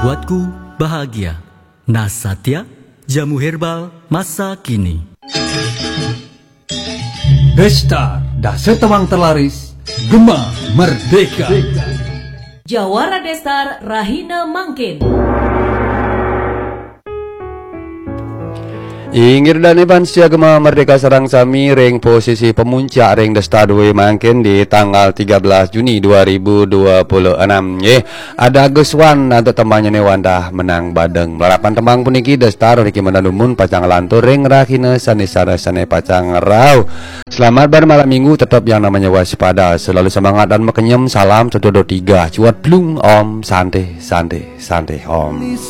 Membuatku bahagia. Nasatya, jamu herbal masa kini. Destar, dah setewang terlaris, Gema Merdeka. Jawara Destar Rahina Mangkin. Inggir dan Iban sia Gema Merdeka sarang sami ring posisi pemuncak ring Destar Dwi Mangkin di tanggal 13 Juni 2026 ye. Ada Geswan atau temannya Wanda menang badeng. Balapan tembang puniki Destar Riki Mendanumun pacang lantur ring Rahina sanisara sane pacang rau. Selamat bermalam minggu, tetap yang namanya waspada, selalu semangat dan mekenyem. Salam 1 2 3 cuat blung om, santai om.